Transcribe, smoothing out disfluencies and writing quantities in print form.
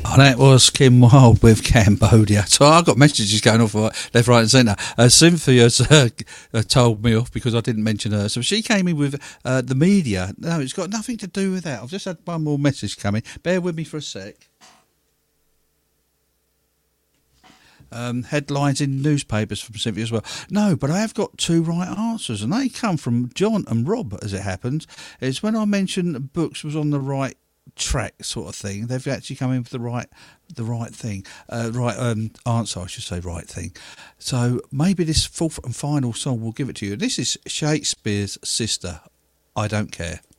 Oh, that was Kim Wilde with Cambodia. So I got messages going off left, right, and centre. Cynthia's told me off because I didn't mention her. So she came in with the media. No, it's got nothing to do with that. I've just had one more message coming. Bear with me for a sec. Headlines in newspapers from Cynthia as well. No, but I have got two right answers, and they come from John and Rob, as it happens. It's when I mentioned books was on the right track sort of thing. They've actually come in with the right thing, answer, I should say, right thing. So maybe this fourth and final song will give it to you. This is Shakespeare's Sister, I Don't Care.